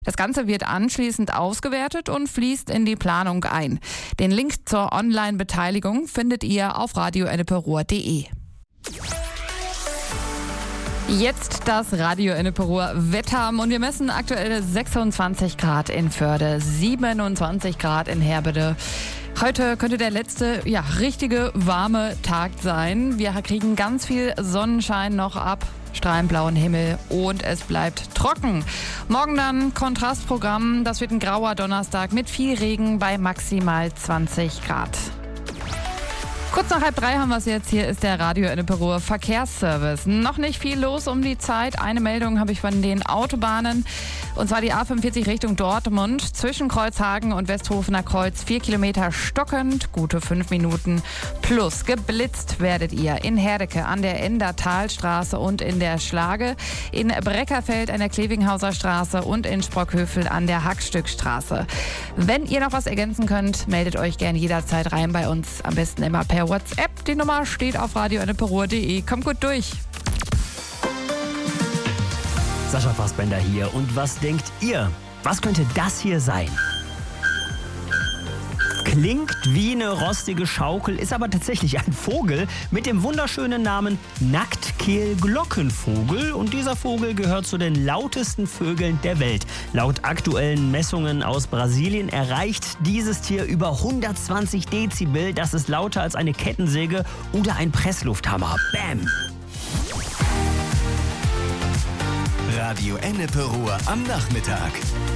Das Ganze wird anschließend ausgewertet und fließt in die Planung ein. Den Link zur Online-Beteiligung findet ihr auf radio-enneperuhr.de. Jetzt das Radio Enneperuhr Wetter und wir messen aktuell 26 Grad in Förde, 27 Grad in Herbede. Heute könnte der letzte, richtige warme Tag sein. Wir kriegen ganz viel Sonnenschein noch ab, strahlend blauen Himmel und es bleibt trocken. Morgen dann Kontrastprogramm, das wird ein grauer Donnerstag mit viel Regen bei maximal 20 Grad. Kurz nach 2:30 haben wir es jetzt. Hier ist der Radio Enneperuhr Verkehrsservice. Noch nicht viel los um die Zeit. Eine Meldung habe ich von den Autobahnen. Und zwar die A45 Richtung Dortmund. Zwischen Kreuzhagen und Westhofener Kreuz 4 Kilometer stockend. Gute 5 Minuten. Plus geblitzt werdet ihr in Herdecke an der Endertalstraße und in der Schlage. In Breckerfeld an der Klevinghauser Straße und in Sprockhövel an der Hackstückstraße. Wenn ihr noch was ergänzen könnt, meldet euch gerne jederzeit rein bei uns. Am besten immer per WhatsApp. Die Nummer steht auf radio-enneperuhr.de. Kommt gut durch. Sascha Fassbender hier. Und was denkt ihr? Was könnte das hier sein? Klingt wie eine rostige Schaukel, ist aber tatsächlich ein Vogel mit dem wunderschönen Namen Nacktkehl-Glockenvogel. Und dieser Vogel gehört zu den lautesten Vögeln der Welt. Laut aktuellen Messungen aus Brasilien erreicht dieses Tier über 120 Dezibel. Das ist lauter als eine Kettensäge oder ein Presslufthammer. Bam! Radio Enneperuhr am Nachmittag.